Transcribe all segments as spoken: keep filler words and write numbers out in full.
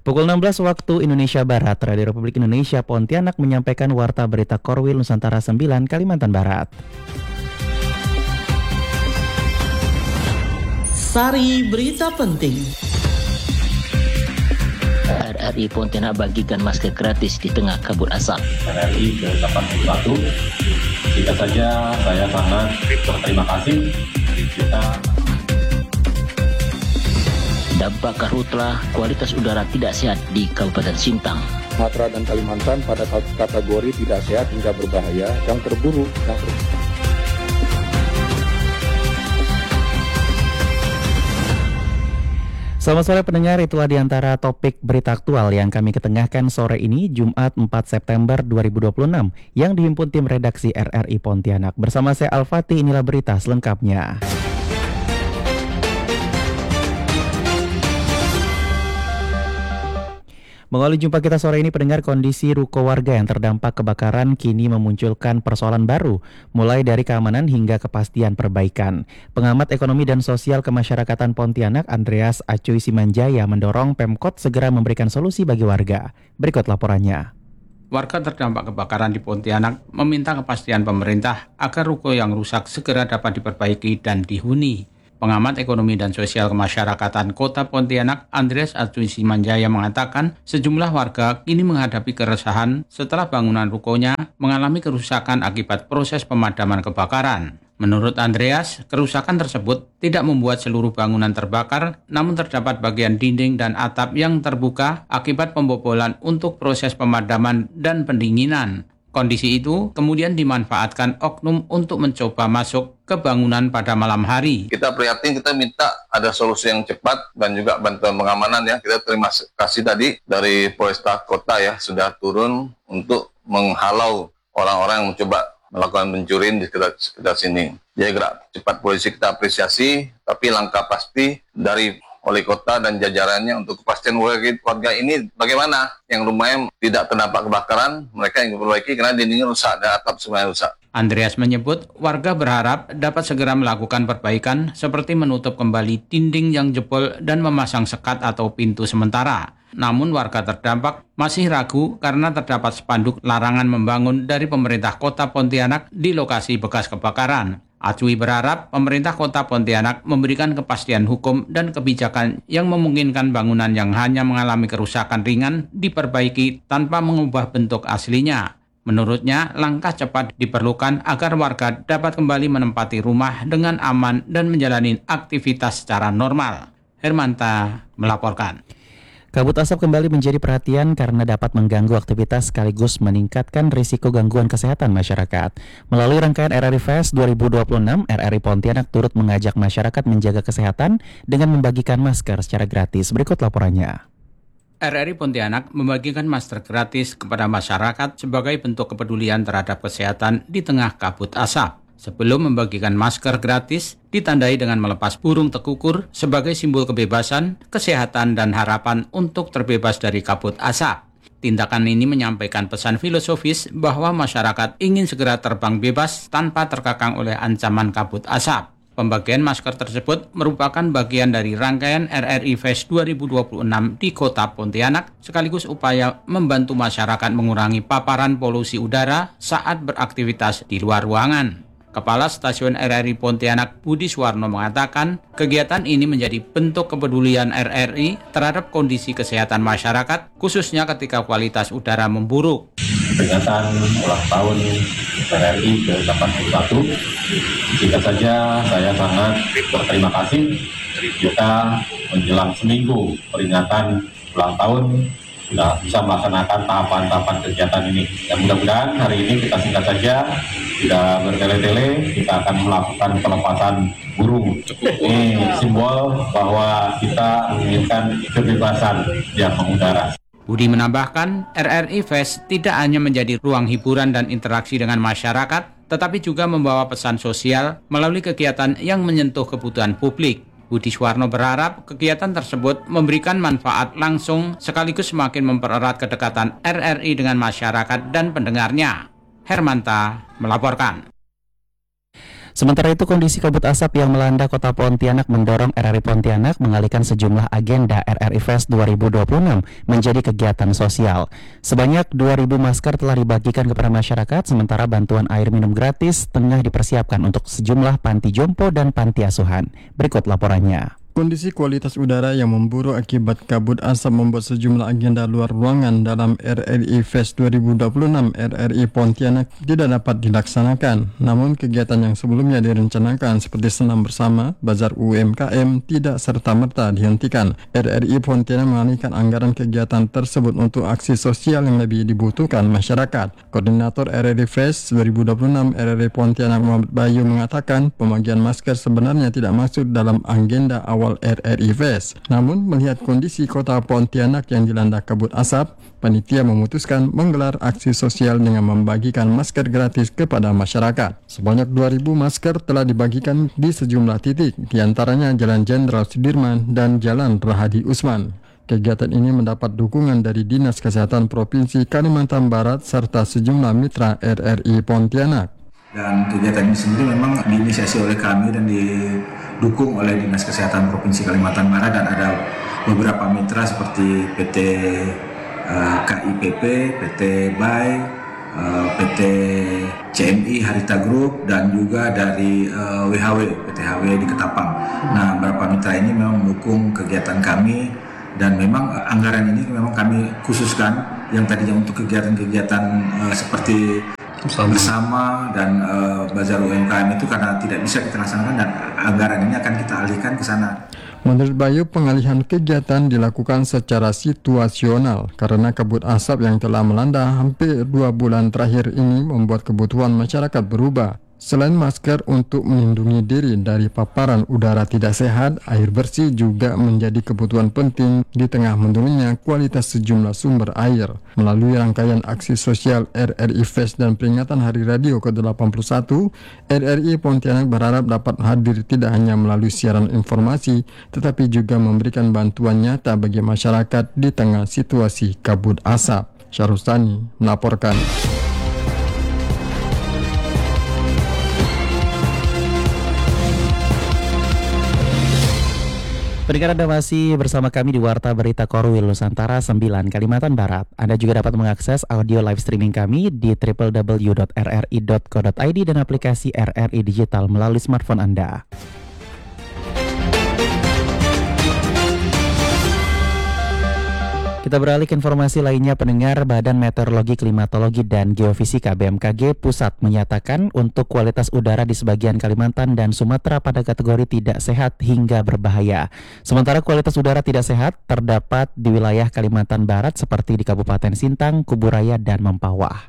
Pukul enam belas waktu Indonesia Barat, Radio Republik Indonesia Pontianak menyampaikan Warta Berita Korwil Nusantara sembilan, Kalimantan Barat. Sari berita penting. R R I Pontianak bagikan masker gratis di tengah kabut asap. R R I ke delapan puluh satu, jika saja saya sangat berterima kasih. Kita Dampak karhutlah kualitas udara tidak sehat di Kabupaten Sintang. Sumatera dan Kalimantan pada kategori tidak sehat hingga berbahaya, yang terburuk. Yang ter... Selamat sore pendengar, itulah diantara topik berita aktual yang kami ketengahkan sore ini, Jumat empat September dua ribu dua puluh enam, yang dihimpun tim redaksi R R I Pontianak. Bersama saya Al-Fatih, inilah berita selengkapnya. Mengawali jumpa kita sore ini, pendengar, kondisi ruko warga yang terdampak kebakaran kini memunculkan persoalan baru, mulai dari keamanan hingga kepastian perbaikan. Pengamat ekonomi dan sosial kemasyarakatan Pontianak, Andreas Acuy Simanjaya, mendorong Pemkot segera memberikan solusi bagi warga. Berikut laporannya. Warga terdampak kebakaran di Pontianak meminta kepastian pemerintah agar ruko yang rusak segera dapat diperbaiki dan dihuni. Pengamat ekonomi dan sosial kemasyarakatan Kota Pontianak, Andreas Acuy Simanjaya, mengatakan sejumlah warga kini menghadapi keresahan setelah bangunan rukonya mengalami kerusakan akibat proses pemadaman kebakaran. Menurut Andreas, kerusakan tersebut tidak membuat seluruh bangunan terbakar, namun terdapat bagian dinding dan atap yang terbuka akibat pembobolan untuk proses pemadaman dan pendinginan. Kondisi itu kemudian dimanfaatkan oknum untuk mencoba masuk ke bangunan pada malam hari. Kita prihatin, kita minta ada solusi yang cepat dan juga bantuan pengamanan ya. Kita terima kasih tadi dari Polresta Kota ya, sudah turun untuk menghalau orang-orang yang mencoba melakukan pencurian di sekitar, sekitar sini. Jadi gerak cepat polisi kita apresiasi, tapi langkah pasti dari Wali Kota dan jajarannya untuk kepastian warga ini bagaimana yang rumahnya tidak terdampak kebakaran, mereka yang diperbaiki karena dindingnya rusak dan atap semuanya rusak. Andreas menyebut warga berharap dapat segera melakukan perbaikan seperti menutup kembali dinding yang jebol dan memasang sekat atau pintu sementara. Namun warga terdampak masih ragu karena terdapat spanduk larangan membangun dari pemerintah Kota Pontianak di lokasi bekas kebakaran. Acuy berharap pemerintah Kota Pontianak memberikan kepastian hukum dan kebijakan yang memungkinkan bangunan yang hanya mengalami kerusakan ringan diperbaiki tanpa mengubah bentuk aslinya. Menurutnya, langkah cepat diperlukan agar warga dapat kembali menempati rumah dengan aman dan menjalani aktivitas secara normal. Hermanta melaporkan. Kabut asap kembali menjadi perhatian karena dapat mengganggu aktivitas sekaligus meningkatkan risiko gangguan kesehatan masyarakat. Melalui rangkaian R R I Fest dua ribu dua puluh enam, R R I Pontianak turut mengajak masyarakat menjaga kesehatan dengan membagikan masker secara gratis. Berikut laporannya. R R I Pontianak membagikan masker gratis kepada masyarakat sebagai bentuk kepedulian terhadap kesehatan di tengah kabut asap. Sebelum membagikan masker gratis, ditandai dengan melepas burung tekukur sebagai simbol kebebasan, kesehatan, dan harapan untuk terbebas dari kabut asap. Tindakan ini menyampaikan pesan filosofis bahwa masyarakat ingin segera terbang bebas tanpa terkekang oleh ancaman kabut asap. Pembagian masker tersebut merupakan bagian dari rangkaian R R I Fest dua ribu dua puluh enam di Kota Pontianak, sekaligus upaya membantu masyarakat mengurangi paparan polusi udara saat beraktivitas di luar ruangan. Kepala Stasiun R R I Pontianak Budi Suwarno mengatakan, kegiatan ini menjadi bentuk kepedulian R R I terhadap kondisi kesehatan masyarakat, khususnya ketika kualitas udara memburuk. Peringatan ulang tahun R R I ke delapan puluh satu, jika saja saya sangat berterima kasih. Kita menjelang seminggu peringatan ulang tahun sudah bisa melaksanakan tahapan-tahapan kegiatan ini. Dan mudah-mudahan hari ini kita singkat saja, tidak bertele-tele, kita akan melakukan pelepasan burung. Ini simbol bahwa kita menginginkan kebebasan yang mengudara. Budi menambahkan, R R I Fest tidak hanya menjadi ruang hiburan dan interaksi dengan masyarakat, tetapi juga membawa pesan sosial melalui kegiatan yang menyentuh kebutuhan publik. Budi Suwarno berharap kegiatan tersebut memberikan manfaat langsung sekaligus semakin mempererat kedekatan R R I dengan masyarakat dan pendengarnya. Hermanta melaporkan. Sementara itu, kondisi kabut asap yang melanda kota Pontianak mendorong R R I Pontianak mengalihkan sejumlah agenda R R I Fest dua ribu dua puluh enam menjadi kegiatan sosial. Sebanyak dua ribu masker telah dibagikan kepada masyarakat, sementara bantuan air minum gratis tengah dipersiapkan untuk sejumlah panti jompo dan panti asuhan. Berikut laporannya. Kondisi kualitas udara yang memburuk akibat kabut asap membuat sejumlah agenda luar ruangan dalam R R I Fest dua ribu dua puluh enam R R I Pontianak tidak dapat dilaksanakan. Namun kegiatan yang sebelumnya direncanakan seperti senam bersama, bazar U M K M tidak serta-merta dihentikan. R R I Pontianak mengalihkan anggaran kegiatan tersebut untuk aksi sosial yang lebih dibutuhkan masyarakat. Koordinator R R I Fest dua ribu dua puluh enam R R I Pontianak Muhammad Bayu mengatakan pembagian masker sebenarnya tidak masuk dalam agenda awal R R I Fest. Namun melihat kondisi kota Pontianak yang dilanda kabut asap, panitia memutuskan menggelar aksi sosial dengan membagikan masker gratis kepada masyarakat. Sebanyak dua ribu masker telah dibagikan di sejumlah titik, diantaranya Jalan Jenderal Sudirman dan Jalan Rahadi Usman. Kegiatan ini mendapat dukungan dari Dinas Kesehatan Provinsi Kalimantan Barat serta sejumlah mitra R R I Pontianak. Dan kegiatan ini sendiri memang diinisiasi oleh kami dan didukung oleh Dinas Kesehatan Provinsi Kalimantan Barat, dan ada beberapa mitra seperti P T uh, K I P P, P T B A I, uh, P T C M I Harita Group, dan juga dari uh, W H W, P T H W di Ketapang. Nah, beberapa mitra ini memang mendukung kegiatan kami, dan memang uh, anggaran ini memang kami khususkan yang tadinya untuk kegiatan-kegiatan uh, seperti bersama, bersama dan uh, bazar U M K M itu karena tidak bisa kita laksanakan, dan anggaran ini akan kita alihkan ke sana. Menurut Bayu, pengalihan kegiatan dilakukan secara situasional karena kabut asap yang telah melanda hampir dua bulan terakhir ini membuat kebutuhan masyarakat berubah. Selain masker untuk melindungi diri dari paparan udara tidak sehat, air bersih juga menjadi kebutuhan penting di tengah menurunnya kualitas sejumlah sumber air. Melalui rangkaian aksi sosial R R I Fest dan peringatan Hari Radio ke delapan puluh satu, R R I Pontianak berharap dapat hadir tidak hanya melalui siaran informasi, tetapi juga memberikan bantuan nyata bagi masyarakat di tengah situasi kabut asap. Syarustani melaporkan. Pendengar, Anda masih bersama kami di Warta Berita Korwil Nusantara sembilan Kalimantan Barat. Anda juga dapat mengakses audio live streaming kami di w w w dot r r i dot co dot i d dan aplikasi R R I Digital melalui smartphone Anda. Kita beralih ke informasi lainnya, pendengar. Badan Meteorologi, Klimatologi, dan Geofisika B M K G Pusat menyatakan untuk kualitas udara di sebagian Kalimantan dan Sumatera pada kategori tidak sehat hingga berbahaya. Sementara kualitas udara tidak sehat terdapat di wilayah Kalimantan Barat seperti di Kabupaten Sintang, Kuburaya, dan Mempawah.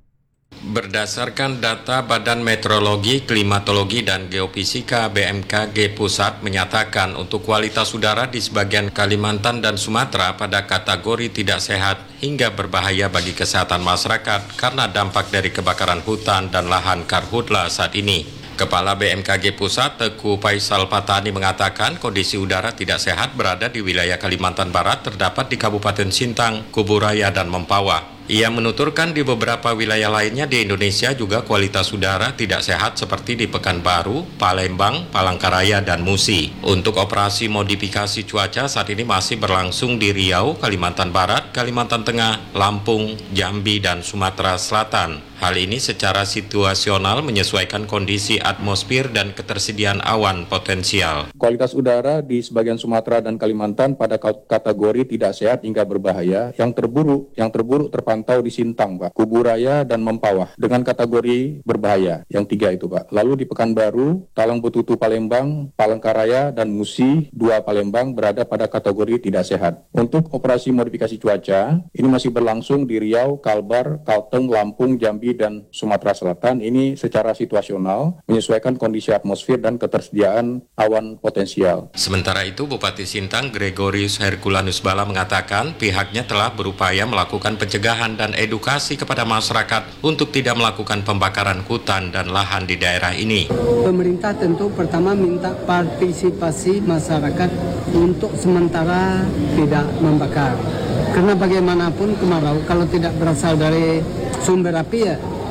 Berdasarkan data Badan Meteorologi, Klimatologi, dan Geofisika B M K G Pusat menyatakan untuk kualitas udara di sebagian Kalimantan dan Sumatera pada kategori tidak sehat hingga berbahaya bagi kesehatan masyarakat karena dampak dari kebakaran hutan dan lahan karhutla saat ini. Kepala B M K G Pusat, Teguh Faisal Patani, mengatakan kondisi udara tidak sehat berada di wilayah Kalimantan Barat terdapat di Kabupaten Sintang, Kuburaya, dan Mempawah. Ia menuturkan di beberapa wilayah lainnya di Indonesia juga kualitas udara tidak sehat seperti di Pekanbaru, Palembang, Palangkaraya, dan Musi. Untuk operasi modifikasi cuaca saat ini masih berlangsung di Riau, Kalimantan Barat, Kalimantan Tengah, Lampung, Jambi, dan Sumatera Selatan. Hal ini secara situasional menyesuaikan kondisi atmosfer dan ketersediaan awan potensial. Kualitas udara di sebagian Sumatera dan Kalimantan pada kategori tidak sehat hingga berbahaya. Yang terburuk, yang terburuk terpantau di Sintang, Pak, Kuburaya, dan Mempawah dengan kategori berbahaya. Yang tiga itu, Pak. Lalu di Pekanbaru, Talang Betutu Palembang, Palangkaraya, dan Musi, dua Palembang berada pada kategori tidak sehat. Untuk operasi modifikasi cuaca, ini masih berlangsung di Riau, Kalbar, Kalteng, Lampung, Jambi, dan Sumatera Selatan. Ini secara situasional menyesuaikan kondisi atmosfer dan ketersediaan awan potensial. Sementara itu, Bupati Sintang Gregorius Herculanus Bala mengatakan pihaknya telah berupaya melakukan pencegahan dan edukasi kepada masyarakat untuk tidak melakukan pembakaran hutan dan lahan di daerah ini. Pemerintah tentu pertama minta partisipasi masyarakat untuk sementara tidak membakar. Karena bagaimanapun kemarau kalau tidak berasal dari sumber api ya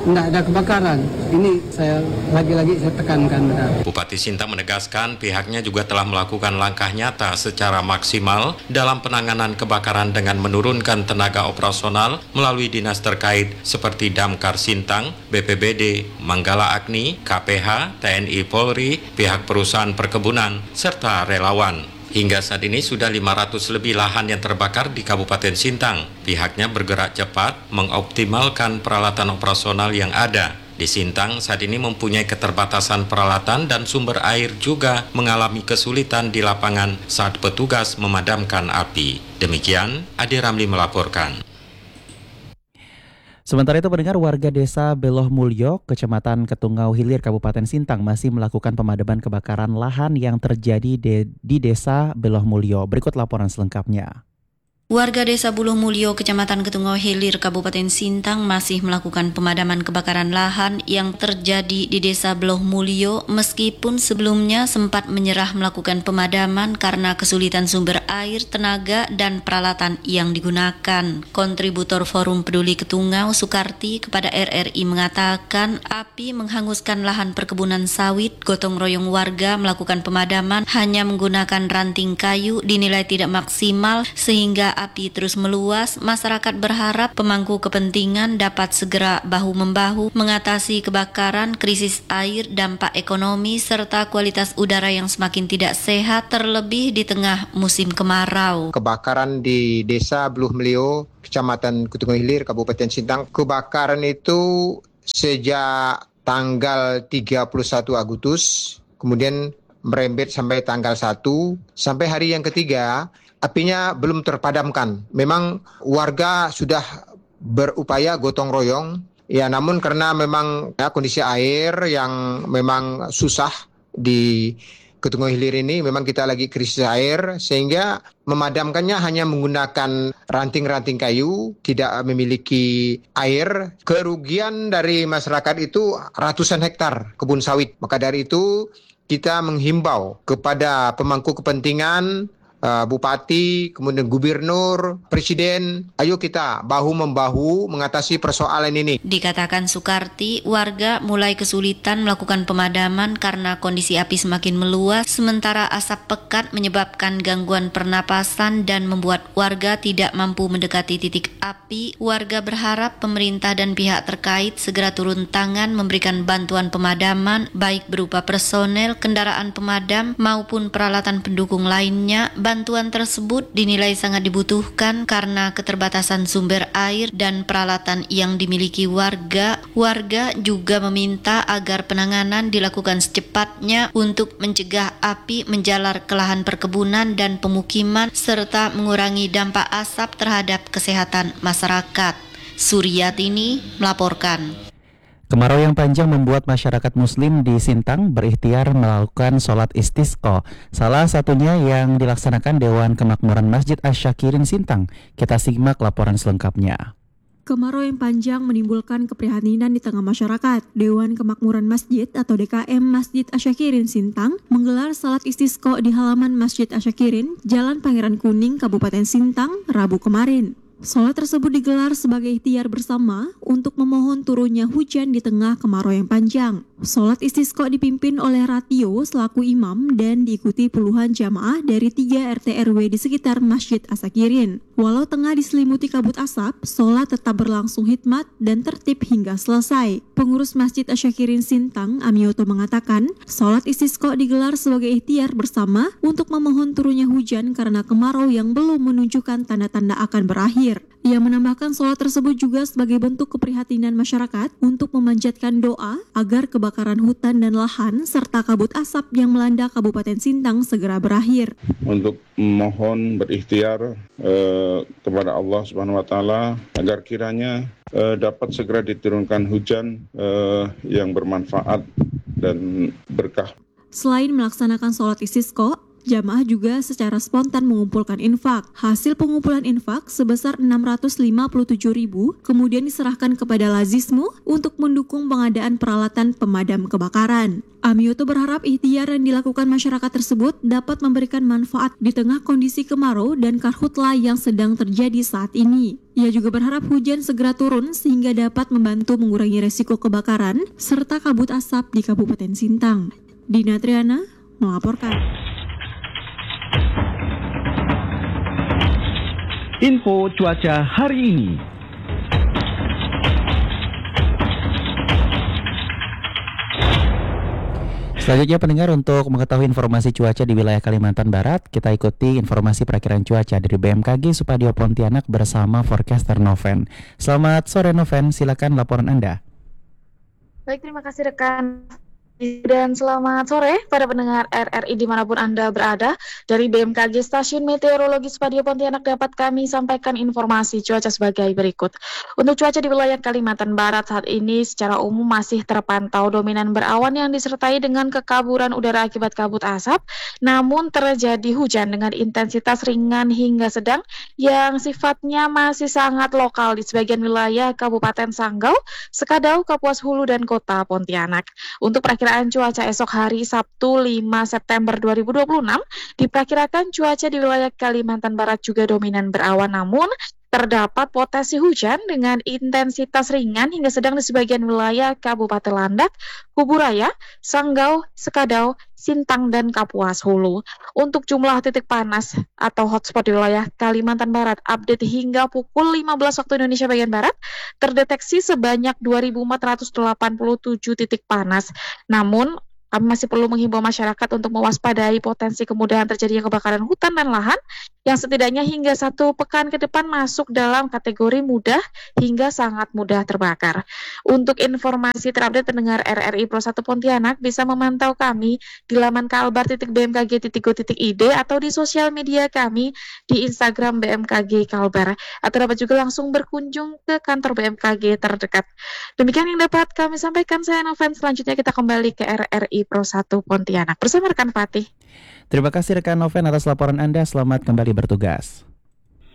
tidak ada kebakaran. Ini saya lagi-lagi saya tekankan. Bupati Sintang menegaskan pihaknya juga telah melakukan langkah nyata secara maksimal dalam penanganan kebakaran dengan menurunkan tenaga operasional melalui dinas terkait seperti Damkar Sintang, B P B D, Manggala Agni, K P H, T N I Polri, pihak perusahaan perkebunan, serta relawan. Hingga saat ini sudah lima ratus lebih lahan yang terbakar di Kabupaten Sintang. Pihaknya bergerak cepat mengoptimalkan peralatan operasional yang ada. Di Sintang saat ini mempunyai keterbatasan peralatan dan sumber air juga mengalami kesulitan di lapangan saat petugas memadamkan api. Demikian, Ade Ramli melaporkan. Sementara itu pendengar, warga desa Beloh Mulyo, Kecamatan Ketungau Hilir, Kabupaten Sintang masih melakukan pemadaman kebakaran lahan yang terjadi de, di desa Beloh Mulyo. Berikut laporan selengkapnya. Warga desa Buluh Mulyo, Kecamatan Ketungau Hilir, Kabupaten Sintang masih melakukan pemadaman kebakaran lahan yang terjadi di desa Beloh Mulyo meskipun sebelumnya sempat menyerah melakukan pemadaman karena kesulitan sumber air, tenaga, dan peralatan yang digunakan. Kontributor Forum Peduli Ketungau, Sukarti, kepada R R I mengatakan api menghanguskan lahan perkebunan sawit, gotong royong warga melakukan pemadaman hanya menggunakan ranting kayu dinilai tidak maksimal sehingga api terus meluas. Masyarakat berharap pemangku kepentingan dapat segera bahu-membahu mengatasi kebakaran, krisis air, dampak ekonomi, serta kualitas udara yang semakin tidak sehat terlebih di tengah musim kemarau. Kebakaran di desa Beluh Mulyo, Kecamatan Ketungau Hilir, Kabupaten Sintang. Kebakaran itu sejak tanggal tiga puluh satu Agustus, kemudian merembet sampai tanggal satu, sampai hari yang ketiga. Apinya belum terpadamkan. Memang warga sudah berupaya gotong royong, ya namun karena memang ya, kondisi air yang memang susah di Ketungau Hilir ini, memang kita lagi krisis air, sehingga memadamkannya hanya menggunakan ranting-ranting kayu, tidak memiliki air. Kerugian dari masyarakat itu ratusan hektar kebun sawit. Maka dari itu kita menghimbau kepada pemangku kepentingan, Uh, Bupati, kemudian Gubernur, Presiden, ayo kita bahu-membahu mengatasi persoalan ini. Dikatakan Sukarti, warga mulai kesulitan melakukan pemadaman karena kondisi api semakin meluas, sementara asap pekat menyebabkan gangguan pernapasan dan membuat warga tidak mampu mendekati titik api. Warga berharap pemerintah dan pihak terkait segera turun tangan memberikan bantuan pemadaman, baik berupa personel, kendaraan pemadam, maupun peralatan pendukung lainnya. Bantuan tersebut dinilai sangat dibutuhkan karena keterbatasan sumber air dan peralatan yang dimiliki warga. Warga juga meminta agar penanganan dilakukan secepatnya untuk mencegah api menjalar ke lahan perkebunan dan pemukiman serta mengurangi dampak asap terhadap kesehatan masyarakat. Suryatini melaporkan. Kemarau yang panjang membuat masyarakat muslim di Sintang berikhtiar melakukan sholat istisqa. Salah satunya yang dilaksanakan Dewan Kemakmuran Masjid Asyakirin Sintang. Kita simak laporan selengkapnya. Kemarau yang panjang menimbulkan keprihatinan di tengah masyarakat. Dewan Kemakmuran Masjid atau D K M Masjid Asyakirin Sintang menggelar salat istisqa di halaman Masjid Asyakirin, Jalan Pangeran Kuning, Kabupaten Sintang, Rabu kemarin. Salat tersebut digelar sebagai ikhtiar bersama untuk memohon turunnya hujan di tengah kemarau yang panjang. Salat istisqa dipimpin oleh Ratio selaku imam dan diikuti puluhan jamaah dari tiga R T R W di sekitar Masjid Asyakirin. Walau tengah diselimuti kabut asap, salat tetap berlangsung hikmat dan tertib hingga selesai. Pengurus Masjid Asyakirin Sintang, Amioto, mengatakan, salat istisqa digelar sebagai ikhtiar bersama untuk memohon turunnya hujan karena kemarau yang belum menunjukkan tanda-tanda akan berakhir. Ia menambahkan sholat tersebut juga sebagai bentuk keprihatinan masyarakat untuk memanjatkan doa agar kebakaran hutan dan lahan serta kabut asap yang melanda Kabupaten Sintang segera berakhir. Untuk mohon berikhtiar eh, kepada Allah Subhanahu Wa Taala agar kiranya eh, dapat segera diturunkan hujan eh, yang bermanfaat dan berkah. Selain melaksanakan sholat istisqa, Jamaah juga secara spontan mengumpulkan infak. Hasil pengumpulan infak sebesar enam ratus lima puluh tujuh ribu kemudian diserahkan kepada Lazismu untuk mendukung pengadaan peralatan pemadam kebakaran. Amioto berharap ikhtiar yang dilakukan masyarakat tersebut dapat memberikan manfaat di tengah kondisi kemarau dan karhutla yang sedang terjadi saat ini. Ia juga berharap hujan segera turun sehingga dapat membantu mengurangi resiko kebakaran serta kabut asap di Kabupaten Sintang. Dina Triana melaporkan. Info cuaca hari ini. Selanjutnya pendengar, untuk mengetahui informasi cuaca di wilayah Kalimantan Barat, kita ikuti informasi perakiran cuaca dari B M K G Supadio Pontianak bersama forecaster Noven. Selamat sore Noven, silakan laporan Anda. Baik, terima kasih rekan. Dan selamat sore para pendengar R R I dimanapun Anda berada. Dari B M K G Stasiun Meteorologi Supadio Pontianak dapat kami sampaikan informasi cuaca sebagai berikut. Untuk cuaca di wilayah Kalimantan Barat saat ini secara umum masih terpantau dominan berawan yang disertai dengan kekaburan udara akibat kabut asap. Namun terjadi hujan dengan intensitas ringan hingga sedang yang sifatnya masih sangat lokal di sebagian wilayah Kabupaten Sanggau, Sekadau, Kapuas Hulu, dan Kota Pontianak. Untuk perakiraan cuaca esok hari Sabtu lima September dua ribu dua puluh enam, diperkirakan cuaca di wilayah Kalimantan Barat juga dominan berawan, namun terdapat potensi hujan dengan intensitas ringan hingga sedang di sebagian wilayah Kabupaten Landak, Kuburaya, Sanggau, Sekadau, Sintang, dan Kapuas Hulu. Untuk jumlah titik panas atau hotspot di wilayah Kalimantan Barat, update hingga pukul lima belas waktu Indonesia bagian Barat, terdeteksi sebanyak dua ribu empat ratus delapan puluh tujuh titik panas. Namun, kami masih perlu menghimbau masyarakat untuk mewaspadai potensi kemudahan terjadinya kebakaran hutan dan lahan yang setidaknya hingga satu pekan ke depan masuk dalam kategori mudah hingga sangat mudah terbakar. Untuk informasi terupdate pendengar R R I Pro satu Pontianak bisa memantau kami di laman kalbar titik b m k g titik go titik i d atau di sosial media kami di Instagram B M K G Kalbar, atau dapat juga langsung berkunjung ke kantor B M K G terdekat. Demikian yang dapat kami sampaikan, saya Noven. Selanjutnya kita kembali ke R R I Pro satu Pontianak bersama rekan Fatih. Terima kasih rekan Noven atas laporan Anda, selamat kembali bertugas.